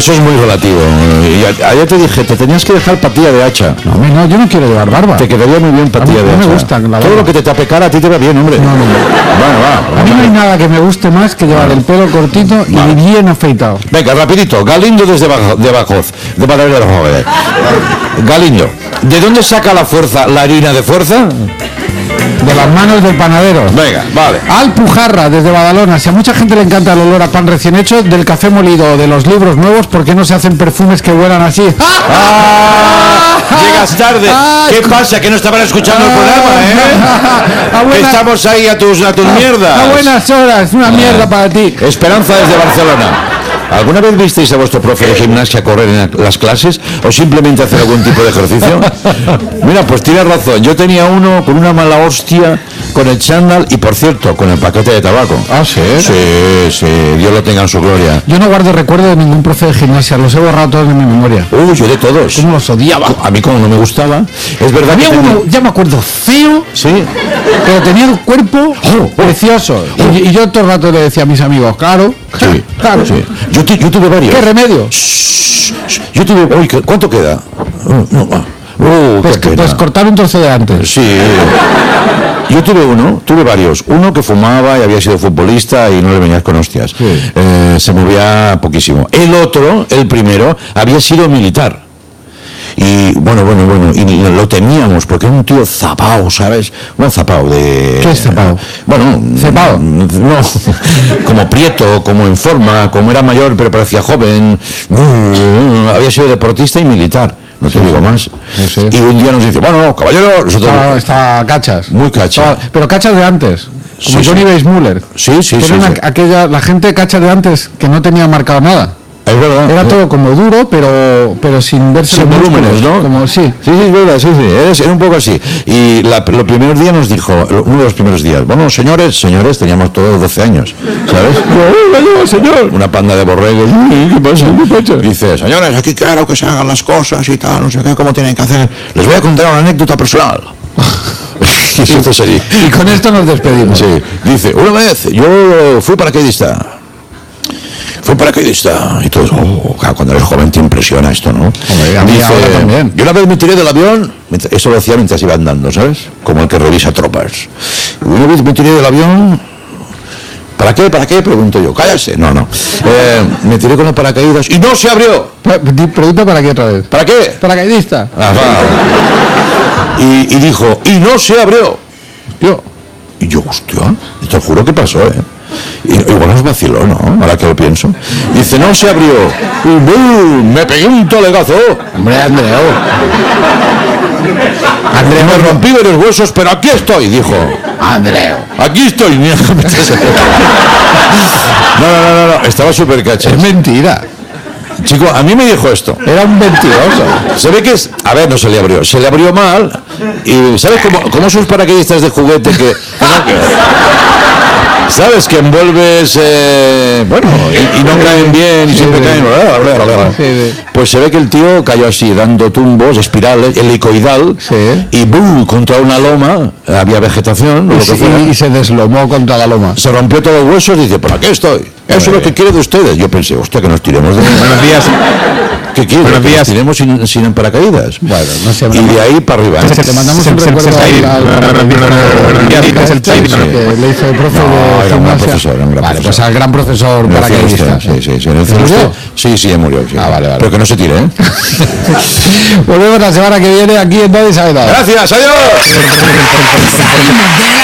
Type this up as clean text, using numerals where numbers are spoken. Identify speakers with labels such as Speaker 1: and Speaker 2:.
Speaker 1: eso es muy relativo. Ayer te dije, te tenías que dejar patilla de hacha.
Speaker 2: No, yo no quiero llevar barba.
Speaker 1: Te quedaría muy bien patilla de hacha.
Speaker 2: No me gusta la barba.
Speaker 1: Todo lo que te tape cara a ti te va bien, hombre.
Speaker 2: No.
Speaker 1: Bueno, va.
Speaker 2: A mí no hay nada que me guste más que llevar el pelo cortito y bien afeitado.
Speaker 1: Venga, rapidito. Galindo desde Badajoz. De Badajoz. Galindo, ¿de dónde saca la harina de fuerza?
Speaker 2: De las manos del panadero.
Speaker 1: Venga, vale.
Speaker 2: Alpujarra, desde Badalona. Si a mucha gente le encanta el olor a pan recién hecho, del café molido, de los libros nuevos, ¿por qué no se hacen perfumes que huelan así?
Speaker 1: Llegas tarde. ¿Qué pasa? ¿Que no estaban escuchando el programa, Que estamos ahí a tus mierdas.
Speaker 2: A buenas horas, una mierda para ti.
Speaker 1: Esperanza desde Barcelona. ¿Alguna vez visteis a vuestro profe de gimnasia correr en las clases o simplemente hacer algún tipo de ejercicio? Mira, pues tienes razón. Yo tenía uno con una mala hostia, con el chándal y, por cierto, con el paquete de tabaco.
Speaker 2: ¿Ah, sí?
Speaker 1: Sí, Dios lo tenga en su gloria.
Speaker 2: Yo no guardo recuerdo de ningún profe de gimnasia, los he borrado todos de mi memoria.
Speaker 1: Yo de todos.
Speaker 2: ¿Cómo los odiaba?
Speaker 1: A mí como no me gustaba. Es verdad
Speaker 2: Había
Speaker 1: que
Speaker 2: uno, ya me acuerdo, feo,
Speaker 1: sí,
Speaker 2: pero tenía el cuerpo precioso. Y yo todo el rato le decía a mis amigos, claro.
Speaker 1: Sí. Yo tuve varios.
Speaker 2: ¿Qué remedio?
Speaker 1: Yo tuve... Uy, ¿cuánto queda?
Speaker 2: Pues cortar un trozo de antes.
Speaker 1: Sí. Yo tuve varios. Uno que fumaba y había sido futbolista y no le venías con hostias. Sí. Se movía poquísimo. El otro, el primero, había sido militar. Y bueno, y lo temíamos porque era un tío zapao, ¿sabes? Un zapao de...
Speaker 2: ¿Qué es zapao?
Speaker 1: Bueno,
Speaker 2: ¿Cepao?
Speaker 1: No, como prieto, como en forma, como era mayor pero parecía joven. Había sido deportista y militar. No te digo más. Sí. Y un día nos dice, bueno, caballero, nosotros...
Speaker 2: Está cachas.
Speaker 1: Muy cachas.
Speaker 2: Pero cachas de antes. Como Johnny Weissmuller.
Speaker 1: Sí.
Speaker 2: La gente cacha de antes que no tenía marcado nada.
Speaker 1: Es verdad.
Speaker 2: Era todo como duro, pero sin verse
Speaker 1: sin volúmenes, ¿no?
Speaker 2: Como, sí,
Speaker 1: es verdad, sí. Era un poco así. Y los primeros días nos dijo, uno de los primeros días, bueno, señores, teníamos todos 12 años, ¿sabes? No, señor. Una panda de borregos. ¿Qué pasa? Dice, señores, aquí quiero que se hagan las cosas y tal, no sé qué, cómo tienen que hacer. Les voy a contar una anécdota personal.
Speaker 2: Y con esto nos despedimos.
Speaker 1: Sí. Dice, una vez yo fui paracaidista. Y todo, cuando eres joven te impresiona esto, ¿no? Dice, yo una vez me tiré del avión, eso lo decía mientras iba andando, ¿sabes? Como el que revisa tropas. Una vez me tiré del avión, ¿para qué? Pregunto yo, cállate. No. Me tiré con los paracaídas y no se abrió.
Speaker 2: Pregunta para qué otra vez.
Speaker 1: ¿Para qué?
Speaker 2: Paracaidista.
Speaker 1: Y dijo, y no se abrió. Y yo, hostia, te lo juro que pasó, Igual nos vaciló, ¿no? Ahora que lo pienso. Dice, no se abrió. Y me pegué un tolegazo.
Speaker 2: Hombre, Andreu,
Speaker 1: me rompí varios huesos, pero aquí estoy, dijo.
Speaker 2: Andreu.
Speaker 1: Aquí estoy. No. Estaba súper caché.
Speaker 2: Es mentira.
Speaker 1: Chico, a mí me dijo esto.
Speaker 2: Era un mentiroso.
Speaker 1: Se ve que no se le abrió. Se le abrió mal. Y ¿sabes cómo esos paracaidistas de juguete que ¿sabes? Que envuelves, y no caen bien y siempre caen. Pues se ve que el tío cayó así, dando tumbos, espirales, helicoidal, y ¡bum! Contra una loma, había vegetación,
Speaker 2: y se deslomó contra la loma.
Speaker 1: Se rompió todos los huesos y dice, ¿por aquí estoy? Eso es lo que quiere de ustedes. Yo pensé, hostia, que nos tiremos de...
Speaker 2: Buenos días.
Speaker 1: ¿Qué quiere?
Speaker 2: Buenos días.
Speaker 1: Que nos tiremos sin paracaídas.
Speaker 2: Bueno, no sé.
Speaker 1: Y de ahí para arriba.
Speaker 2: Te mandamos un recuerdo que le hizo el profe de gimnasia. Vale, pues al gran profesor paracaidista.
Speaker 1: Sí. Sí, murió.
Speaker 2: Vale.
Speaker 1: Pero que no se tire,
Speaker 2: Volvemos la semana que viene aquí en Nadie Sabe Nada.
Speaker 1: Gracias, adiós.